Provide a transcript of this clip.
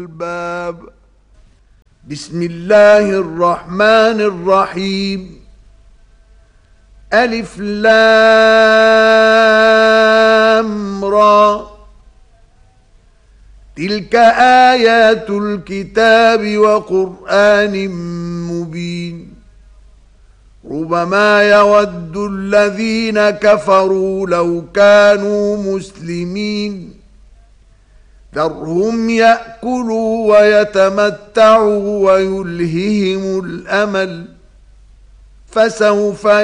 الألباب. بسم الله الرحمن الرحيم. ألف لام را. تلك آيات الكتاب وقرآن مبين. ربما يود الذين كفروا لو كانوا مسلمين. ذرهم يأكلوا ويتمتعوا ويلههم الأمل، فسوف